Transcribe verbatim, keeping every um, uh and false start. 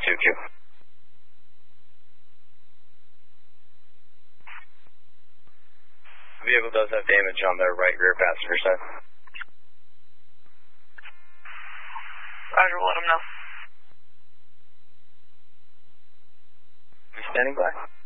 two Q. The vehicle does have damage on their right rear passenger side. Roger, we'll let them know. Are you standing by?